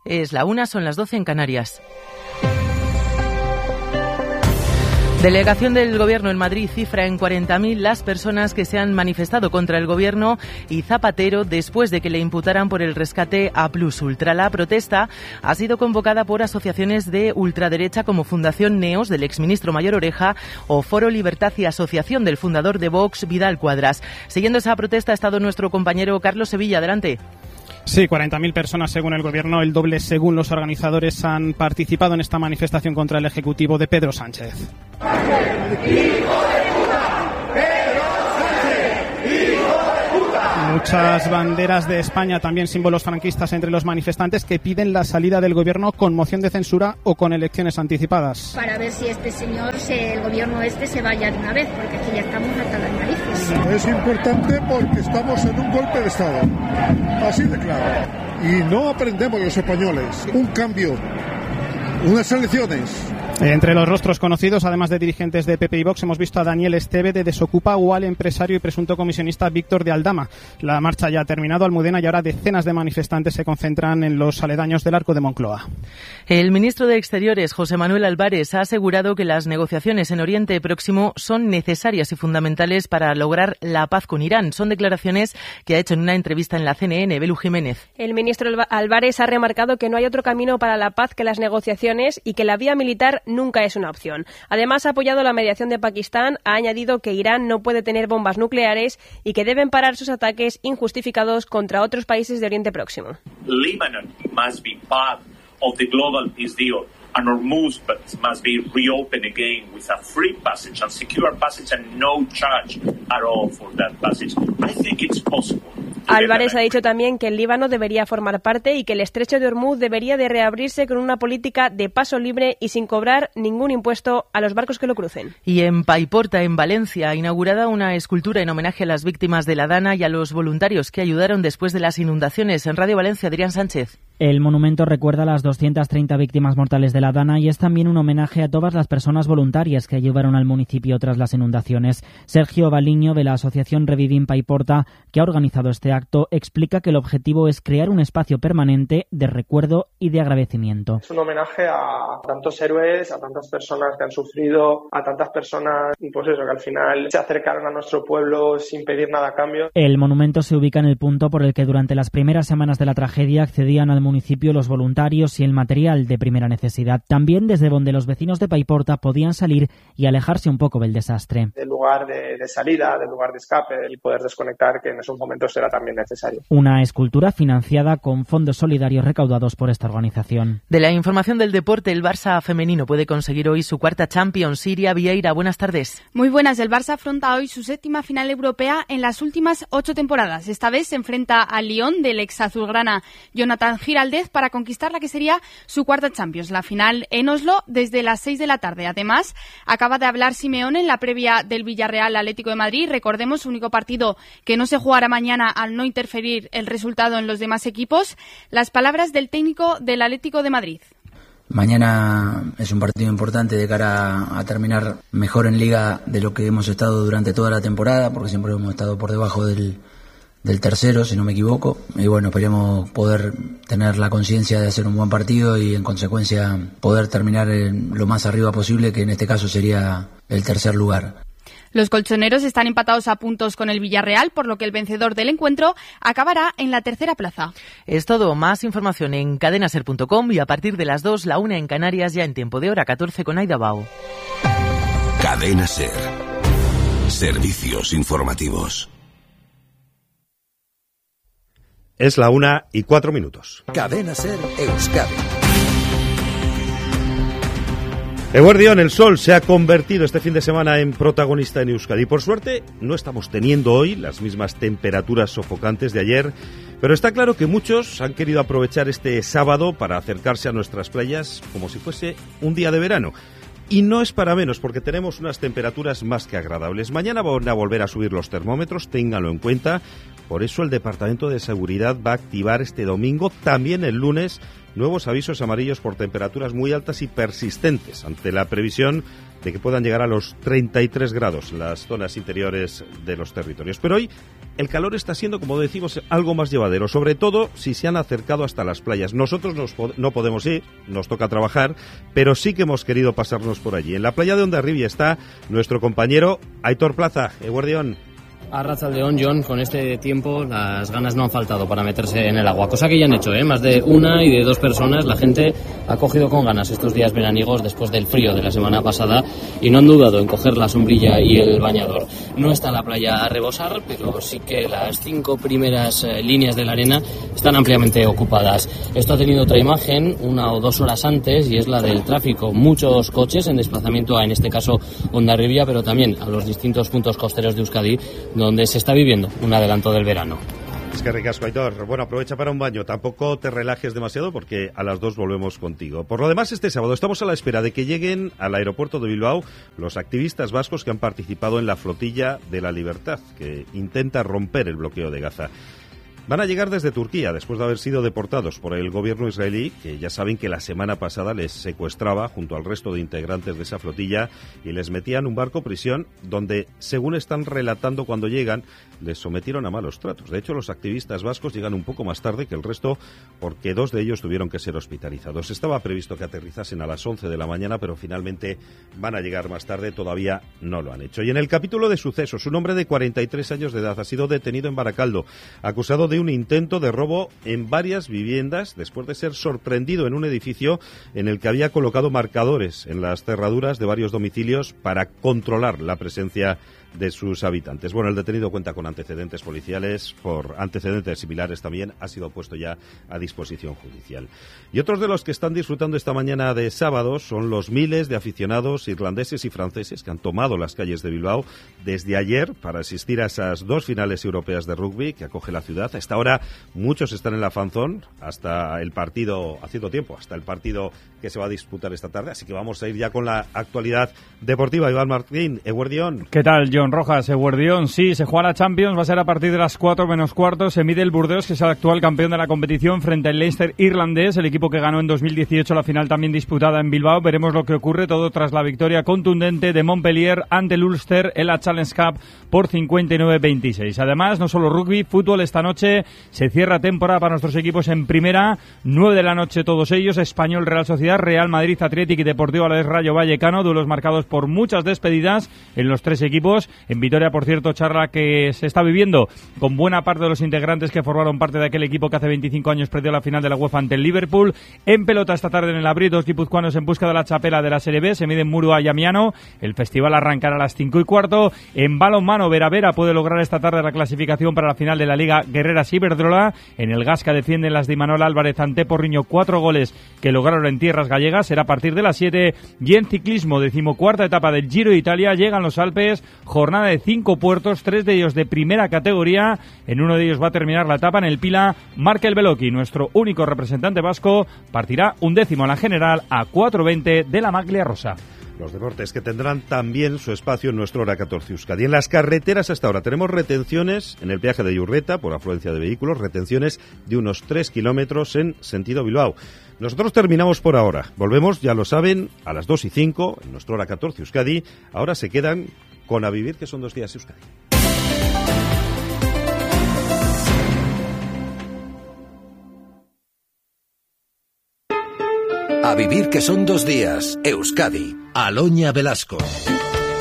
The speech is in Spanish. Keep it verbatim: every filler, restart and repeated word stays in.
Es la una, son las doce en Canarias. Delegación del Gobierno en Madrid cifra en cuarenta mil las personas que se han manifestado contra el Gobierno y Zapatero después de que le imputaran por el rescate a Plus Ultra. La protesta ha sido convocada por asociaciones de ultraderecha como Fundación Neos del exministro Mayor Oreja o Foro Libertad y Asociación del fundador de Vox, Vidal Cuadras. Siguiendo esa protesta ha estado nuestro compañero Carlos Sevilla. Adelante. Sí, cuarenta mil personas según el Gobierno, el doble según los organizadores, han participado en esta manifestación contra el Ejecutivo de Pedro Sánchez. Muchas banderas de España, también símbolos franquistas entre los manifestantes que piden la salida del Gobierno con moción de censura o con elecciones anticipadas. Para ver si este señor, el Gobierno este, se vaya de una vez, porque aquí ya estamos hasta las narices. Es importante porque estamos en un golpe de Estado, así de claro. Y no aprendemos los españoles. Un cambio, unas elecciones. Entre los rostros conocidos, además de dirigentes de P P y Vox, hemos visto a Daniel Esteve de Desocupa o al empresario y presunto comisionista Víctor de Aldama. La marcha ya ha terminado, Almudena, y ahora decenas de manifestantes se concentran en los aledaños del Arco de Moncloa. El ministro de Exteriores, José Manuel Álvarez, ha asegurado que las negociaciones en Oriente Próximo son necesarias y fundamentales para lograr la paz con Irán. Son declaraciones que ha hecho en una entrevista en la C N N. Belu Jiménez. El ministro Álvarez ha remarcado que no hay otro camino para la paz que las negociaciones y que la vía militar nunca es una opción. Además, ha apoyado la mediación de Pakistán, ha añadido que Irán no puede tener bombas nucleares y que deben parar sus ataques injustificados contra otros países de Oriente Próximo. Lebanon must be part of the global peace deal. And Hormuz must be reopened again with a free passage and secure passage and no charge at all for that passage. I think it's possible. Álvarez ha dicho también que el Líbano debería formar parte y que el estrecho de Hormuz debería de reabrirse con una política de paso libre y sin cobrar ningún impuesto a los barcos que lo crucen. Y en Paiporta, en Valencia, ha inaugurada una escultura en homenaje a las víctimas de la Dana y a los voluntarios que ayudaron después de las inundaciones. En Radio Valencia, Adrián Sánchez. El monumento recuerda a las doscientas treinta víctimas mortales de la Dana y es también un homenaje a todas las personas voluntarias que ayudaron al municipio tras las inundaciones. Sergio Baliño, de la asociación Revivim Paiporta, que ha organizado este acto, explica que el objetivo es crear un espacio permanente de recuerdo y de agradecimiento. Es un homenaje a tantos héroes, a tantas personas que han sufrido, a tantas personas, pues eso, que al final se acercaron a nuestro pueblo sin pedir nada a cambio. El monumento se ubica en el punto por el que durante las primeras semanas de la tragedia accedían al municipio los voluntarios y el material de primera necesidad. También desde donde los vecinos de Paiporta podían salir y alejarse un poco del desastre. Del lugar de, de salida, del lugar de escape y poder desconectar, que en esos momentos era también necesario. Una escultura financiada con fondos solidarios recaudados por esta organización. De la información del deporte, el Barça femenino puede conseguir hoy su cuarta Champions. Siria Vieira, buenas tardes. Muy buenas. El Barça afronta hoy su séptima final europea en las últimas ocho temporadas. Esta vez se enfrenta al Lyon del ex azulgrana Jonathan Giraldez para conquistar la que sería su cuarta Champions. La final en Oslo desde las seis de la tarde. Además, acaba de hablar Simeone en la previa del Villarreal Atlético de Madrid. Recordemos, único partido que no se jugará mañana al no interferir el resultado en los demás equipos. Las palabras del técnico del Atlético de Madrid. Mañana es un partido importante de cara a, a terminar mejor en Liga de lo que hemos estado durante toda la temporada, porque siempre hemos estado por debajo del, del tercero, si no me equivoco. Y bueno, esperemos poder tener la conciencia de hacer un buen partido y en consecuencia poder terminar en lo más arriba posible, que en este caso sería el tercer lugar. Los colchoneros están empatados a puntos con el Villarreal, por lo que el vencedor del encuentro acabará en la tercera plaza. Es todo. Más información en cadenaser punto com y a partir de las dos, la una en Canarias, ya en tiempo de hora catorce con Aida Bao. Cadena Ser. Servicios informativos. Es la una y cuatro minutos. Cadena Ser Euskadi. Eguerdión, el sol se ha convertido este fin de semana en protagonista en Euskadi. Por suerte, no estamos teniendo hoy las mismas temperaturas sofocantes de ayer, pero está claro que muchos han querido aprovechar este sábado para acercarse a nuestras playas como si fuese un día de verano. Y no es para menos, porque tenemos unas temperaturas más que agradables. Mañana van a volver a subir los termómetros, ténganlo en cuenta. Por eso el Departamento de Seguridad va a activar este domingo, también el lunes, nuevos avisos amarillos por temperaturas muy altas y persistentes, ante la previsión de que puedan llegar a los treinta y tres grados en las zonas interiores de los territorios. Pero hoy el calor está siendo, como decimos, algo más llevadero, sobre todo si se han acercado hasta las playas. Nosotros nos po- no podemos ir, nos toca trabajar, pero sí que hemos querido pasarnos por allí. En la playa de Hondarribia está nuestro compañero Aitor Plaza. Eguardión. Arratsaldeon, John, con este tiempo las ganas no han faltado para meterse en el agua, cosa que ya han hecho, ¿eh? Más de una y de dos personas. La gente ha cogido con ganas estos días veraniegos después del frío de la semana pasada y no han dudado en coger la sombrilla y el bañador. No está la playa a rebosar, pero sí que las cinco primeras eh, líneas de la arena están ampliamente ocupadas. Esto ha tenido otra imagen una o dos horas antes y es la del tráfico. Muchos coches en desplazamiento a, en este caso, Hondarribia, pero también a los distintos puntos costeros de Euskadi, donde se está viviendo un adelanto del verano. Es que ricasco, Aitor. Bueno, aprovecha para un baño. Tampoco te relajes demasiado porque a las dos volvemos contigo. Por lo demás, este sábado estamos a la espera de que lleguen al aeropuerto de Bilbao los activistas vascos que han participado en la flotilla de la libertad, que intenta romper el bloqueo de Gaza. Van a llegar desde Turquía, después de haber sido deportados por el gobierno israelí, que ya saben que la semana pasada les secuestraba junto al resto de integrantes de esa flotilla y les metía en un barco prisión donde, según están relatando cuando llegan, les sometieron a malos tratos. De hecho, los activistas vascos llegan un poco más tarde que el resto porque dos de ellos tuvieron que ser hospitalizados. Estaba previsto que aterrizasen a las once de la mañana, pero finalmente van a llegar más tarde, todavía no lo han hecho. Y en el capítulo de sucesos, un hombre de cuarenta y tres años de edad ha sido detenido en Baracaldo, acusado de un intento de robo en varias viviendas después de ser sorprendido en un edificio en el que había colocado marcadores en las cerraduras de varios domicilios para controlar la presencia de sus habitantes. Bueno, el detenido cuenta con antecedentes policiales, por antecedentes similares también ha sido puesto ya a disposición judicial. Y otros de los que están disfrutando esta mañana de sábado son los miles de aficionados irlandeses y franceses que han tomado las calles de Bilbao desde ayer para asistir a esas dos finales europeas de rugby que acoge la ciudad. A esta hora muchos están en la fanzón hasta el partido, haciendo tiempo, hasta el partido que se va a disputar esta tarde, así que vamos a ir ya con la actualidad deportiva. Iván Martín, Eguardión. ¿Qué tal, John Rojas? Eguardión, sí, se juega la Champions, va a ser a partir de las cuatro menos cuarto, se mide el Burdeos, que es el actual campeón de la competición, frente al Leicester irlandés, el equipo que ganó en dos mil dieciocho la final también disputada en Bilbao. Veremos lo que ocurre, todo tras la victoria contundente de Montpellier ante el Ulster en la Challenge Cup por cincuenta y nueve a veintiséis. Además, no solo rugby, fútbol, esta noche se cierra temporada para nuestros equipos en primera, nueve de la noche todos ellos, Español, Real Sociedad, Real Madrid, Athletic y Deportivo Alavés Rayo Vallecano, duelos marcados por muchas despedidas en los tres equipos. En Vitoria, por cierto, charla que se está viviendo con buena parte de los integrantes que formaron parte de aquel equipo que hace veinticinco años perdió la final de la UEFA ante el Liverpool. En pelota esta tarde en el Abril, dos guipuzcoanos en busca de la chapela de la Serie B, se miden Murua y Amiano. El festival arrancará a las cinco y cuarto. En balonmano, Vera Vera puede lograr esta tarde la clasificación para la final de la Liga Guerreras Iberdrola. En el Gasca defienden las de Imanol Álvarez ante Porriño, cuatro goles que lograron en tierras gallegas, será a partir de las siete. Y en ciclismo, decimocuarta etapa del Giro de Italia, llegan los Alpes, jornada de cinco puertos, tres de ellos de primera categoría. En uno de ellos va a terminar la etapa en el Pila Markel Beloki, nuestro único representante vasco, partirá undécimo en la general a cuatro veinte de la Maglia Rosa. Los deportes que tendrán también su espacio en nuestro Hora catorce Euskadi. En las carreteras hasta ahora tenemos retenciones en el peaje de Iurreta por afluencia de vehículos, retenciones de unos tres kilómetros en sentido Bilbao. Nosotros terminamos por ahora. Volvemos, ya lo saben, a las dos y cinco en nuestro Hora catorce Euskadi. Ahora se quedan con A Vivir, que son dos días Euskadi. A Vivir, que son dos días Euskadi. Aloña Velasco.